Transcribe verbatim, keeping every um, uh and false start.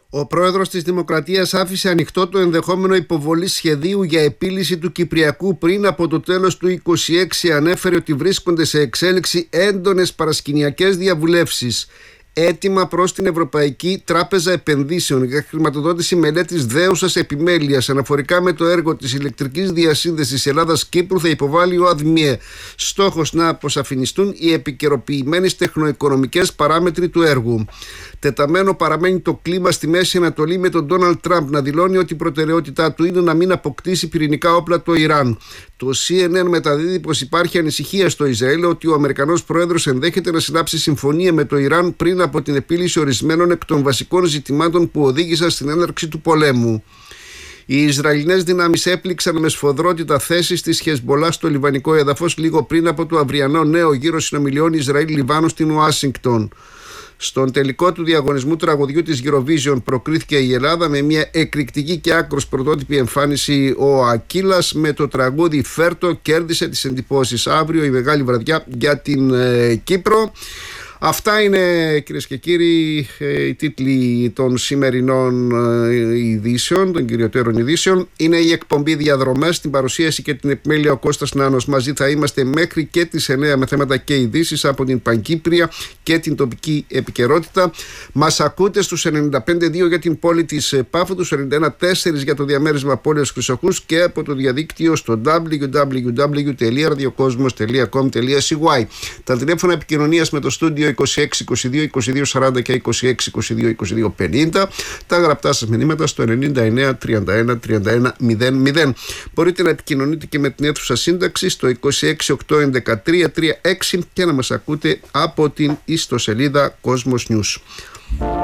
Ο πρόεδρος της Δημοκρατίας άφησε ανοιχτό το ενδεχόμενο υποβολής σχεδίου για επίλυση του Κυπριακού πριν από το τέλος του είκοσι έξι. Ανέφερε ότι βρίσκονται σε εξέλιξη έντονες παρασκηνιακές διαβουλεύσεις. Έτοιμα προς την Ευρωπαϊκή Τράπεζα Επενδύσεων για χρηματοδότηση μελέτης δέουσας επιμέλειας αναφορικά με το έργο της ηλεκτρικής διασύνδεσης Ελλάδας-Κύπρου θα υποβάλει ο ΑΔΜΙΕ. Στόχος να αποσαφινιστούν οι επικαιροποιημένες τεχνοοικονομικές παράμετροι του έργου. Τεταμένο παραμένει το κλίμα στη Μέση Ανατολή, με τον Ντόναλντ Τραμπ να δηλώνει ότι η προτεραιότητά του είναι να μην αποκτήσει πυρηνικά όπλα το Ιράν. Το σι εν εν μεταδίδει πως υπάρχει ανησυχία στο Ισραήλ ότι ο Αμερικανός πρόεδρος ενδέχεται να συνάψει συμφωνία με το Ιράν πριν από την επίλυση ορισμένων εκ των βασικών ζητημάτων που οδήγησαν στην έναρξη του πολέμου. Οι Ισραηλινές δυνάμεις έπληξαν με σφοδρότητα θέσεις της Χεσμολάχ στο λιβανικό έδαφος λίγο πριν από το αυριανό νέο γύρο συνομιλιών Ισραήλ-Λιβάνου στην Ουάσιγκτον. Στον τελικό του διαγωνισμού τραγουδιού της Eurovision προκρίθηκε η Ελλάδα με μια εκρηκτική και άκρως πρωτότυπη εμφάνιση. Ο Ακύλας με το τραγούδι «Φέρτο» κέρδισε τις εντυπώσεις. Αύριο η μεγάλη βραδιά για την ε, Κύπρο. Αυτά είναι, κυρίες και κύριοι, οι τίτλοι των σημερινών ειδήσεων, των κυριωτέρων ειδήσεων. Είναι η εκπομπή Διαδρομές, την παρουσίαση και την επιμέλεια ο Κώστας Νάνος. Μαζί θα είμαστε μέχρι και τις εννέα με θέματα και ειδήσεις από την Παγκύπρια και την τοπική επικαιρότητα. Μας ακούτε στους ενενήντα πέντε κόμμα δύο για την πόλη της Πάφου, στους ενενήντα ένα κόμμα τέσσερα για το διαμέρισμα πόλεως Χρυσοχούς και από το διαδίκτυο στο double-u double-u double-u τελεία ραδιοκόσμος τελεία κομ τελεία σι γουάι. Τα τηλέφωνα επικοινωνίας με το στούντιο είκοσι έξι είκοσι δύο είκοσι δύο σαράντα και είκοσι έξι είκοσι δύο είκοσι δύο πενήντα. Τα γραπτά σας μηνύματα στο ενενήντα εννέα τριάντα ένα τριάντα ένα μηδέν μηδέν. Μπορείτε να επικοινωνείτε και με την αίθουσα σύνταξη στο είκοσι έξι οκτώ έντεκα τρία τρία έξι και να μας ακούτε από την ιστοσελίδα Cosmos News.